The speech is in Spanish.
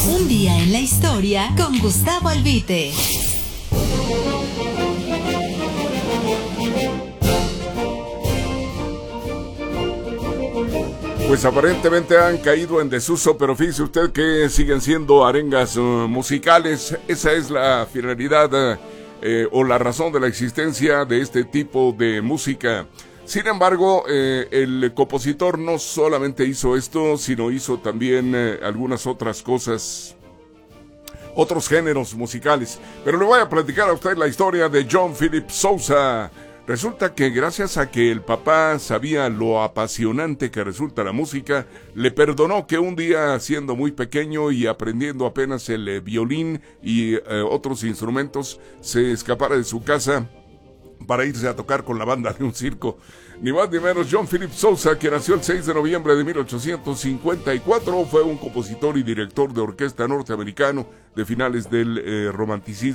Un día en la historia con Gustavo Albite. Pues aparentemente han caído en desuso, pero fíjese usted que siguen siendo arengas musicales. Esa es la finalidad o la razón de la existencia de este tipo de música. Sin embargo, el compositor no solamente hizo esto, sino hizo también algunas otras cosas, otros géneros musicales. Pero le voy a platicar a usted la historia de John Philip Sousa. Resulta que gracias a que el papá sabía lo apasionante que resulta la música, le perdonó que un día, siendo muy pequeño y aprendiendo apenas el violín y otros instrumentos, se escapara de su casa para irse a tocar con la banda de un circo. Ni más ni menos, John Philip Sousa, que nació el 6 de noviembre de 1854, fue un compositor y director de orquesta norteamericano de finales del romanticismo.